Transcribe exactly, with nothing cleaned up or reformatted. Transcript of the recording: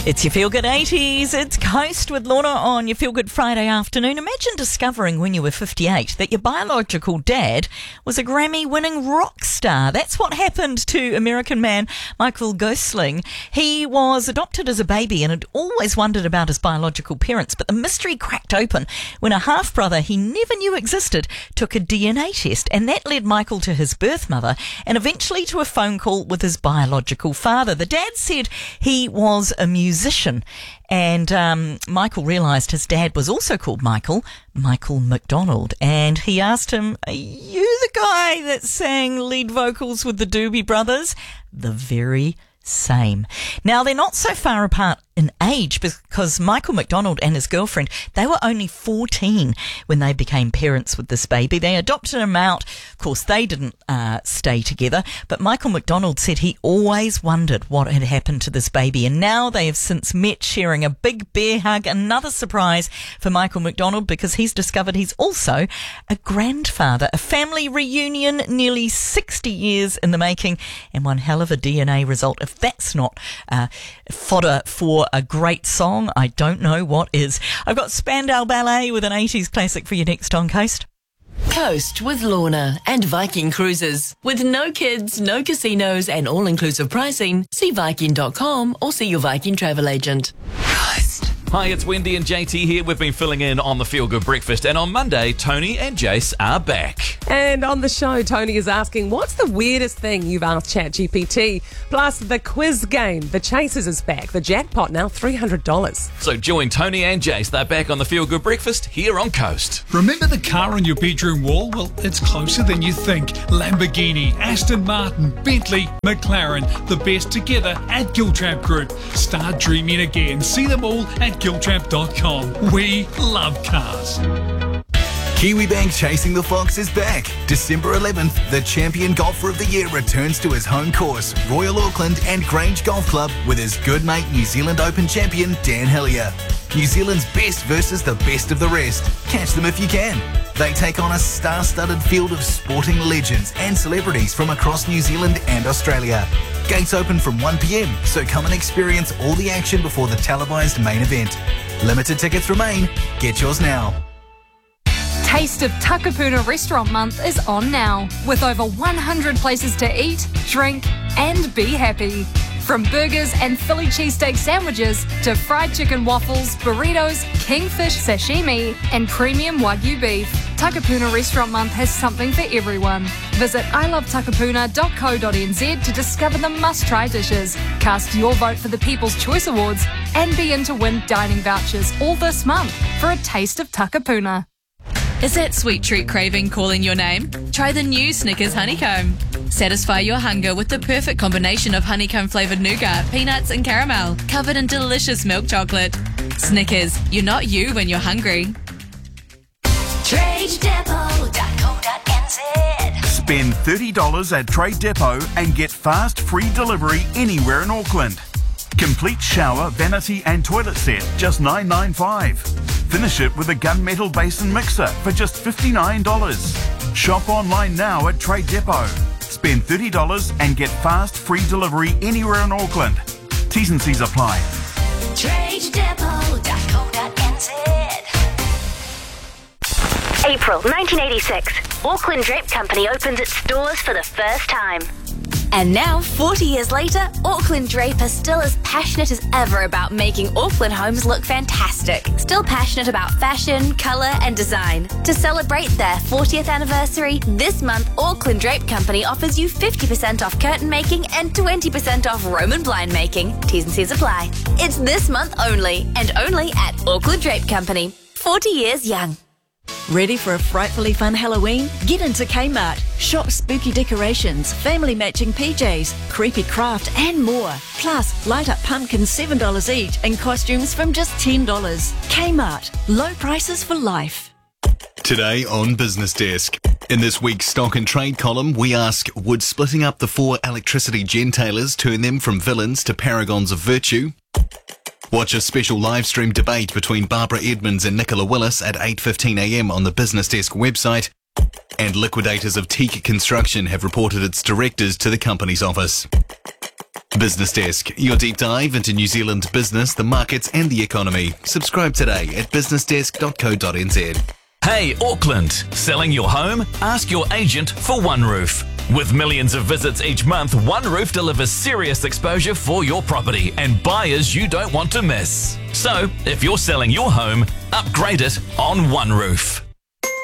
It's your Feel Good eighties. It's Coast with Lorna on your Feel Good Friday afternoon. Imagine discovering when you were fifty-eight that your biological dad was a Grammy-winning rock star. That's what happened to American man Michael Gosling. He was adopted as a baby and had always wondered about his biological parents, but the mystery cracked open when a half-brother he never knew existed took a D N A test, and that led Michael to his birth mother and eventually to a phone call with his biological father. The dad said he was a musician. musician and um, Michael realised his dad was also called Michael, Michael McDonald, and he asked him, "Are you the guy that sang lead vocals with the Doobie Brothers?" The very same. Now, they're not so far apart in age because Michael McDonald and his girlfriend, they were only fourteen when they became parents with this baby. They adopted him out. Of course, they didn't uh, stay together, but Michael McDonald said he always wondered what had happened to this baby, and now they have since met, sharing a big bear hug. Another surprise for Michael McDonald because he's discovered he's also a grandfather. A family reunion nearly sixty years in the making, and one hell of a D N A result. If that's not uh, fodder for a great song, I don't know what is. I've got Spandau Ballet with an eighties classic for you next on Coast. Coast with Lorna and Viking Cruises. With no kids, no casinos and all-inclusive pricing, see Viking dot com or see your Viking travel agent. Coast. Hi, it's Wendy and J T here. We've been filling in on the Feel Good Breakfast, and on Monday, Tony and Jace are back. And on the show, Tony is asking, what's the weirdest thing you've asked ChatGPT? Plus, the quiz game. The Chasers is back. The jackpot now three hundred dollars. So join Tony and Jace. They're back on the Feel Good Breakfast here on Coast. Remember the car on your bedroom wall? Well, it's closer than you think. Lamborghini, Aston Martin, Bentley, McLaren, the best together at Giltrap Group. Start dreaming again. See them all at giltrap dot com. We love cars. Kiwibank Chasing the Fox is back. December eleventh, the champion golfer of the year returns to his home course, Royal Auckland and Grange Golf Club, with his good mate New Zealand Open champion Dan Hillier. New Zealand's best versus the best of the rest. Catch them if you can. They take on a star-studded field of sporting legends and celebrities from across New Zealand and Australia. Gates open from one p.m, so come and experience all the action before the televised main event. Limited tickets remain. Get yours now. Taste of Takapuna Restaurant Month is on now, with over one hundred places to eat, drink and be happy. From burgers and Philly cheesesteak sandwiches to fried chicken waffles, burritos, kingfish sashimi and premium Wagyu beef, Takapuna Restaurant Month has something for everyone. Visit i love takapuna dot co dot n z to discover the must-try dishes, cast your vote for the People's Choice Awards and be in to win dining vouchers all this month for a taste of Takapuna. Is that sweet treat craving calling your name? Try the new Snickers Honeycomb. Satisfy your hunger with the perfect combination of honeycomb-flavoured nougat, peanuts and caramel, covered in delicious milk chocolate. Snickers, you're not you when you're hungry. trade depot dot co dot n z. Spend thirty dollars at Trade Depot and get fast free delivery anywhere in Auckland. Complete shower, vanity and toilet set, just nine dollars and ninety-five cents. Finish it with a gunmetal basin mixer for just fifty-nine dollars. Shop online now at Trade Depot. Spend thirty dollars and get fast free delivery anywhere in Auckland. T's and C's apply. trade depot dot co dot n z. April nineteen eighty-six. Auckland Drape Company opens its doors for the first time. And now, forty years later, Auckland Drape are still as passionate as ever about making Auckland homes look fantastic. Still passionate about fashion, colour and design. To celebrate their fortieth anniversary, this month Auckland Drape Company offers you fifty percent off curtain making and twenty percent off Roman blind making. T's and C's apply. It's this month only, and only at Auckland Drape Company. forty years young. Ready for a frightfully fun Halloween? Get into Kmart. Shop spooky decorations, family matching P Js, creepy craft and more. Plus, light up pumpkins seven dollars each and costumes from just ten dollars. Kmart. Low prices for life. Today on Business Desk. In this week's Stock and Trade column, we ask, would splitting up the four electricity gentailers turn them from villains to paragons of virtue? Watch a special live stream debate between Barbara Edmonds and Nicola Willis at eight fifteen a m on the Business Desk website. And liquidators of Teak Construction have reported its directors to the company's office. Business Desk, your deep dive into New Zealand business, the markets and the economy. Subscribe today at business desk dot co dot n z. Hey, Auckland, selling your home? Ask your agent for OneRoof. With millions of visits each month, OneRoof delivers serious exposure for your property and buyers you don't want to miss. So, if you're selling your home, upgrade it on OneRoof.